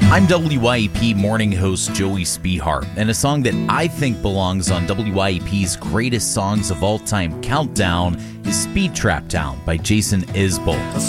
I'm WYEP morning host Joey Spehar, and a song that I think belongs on WYEP's Greatest Songs of All Time Countdown is Speed Trap Town by Jason Isbell.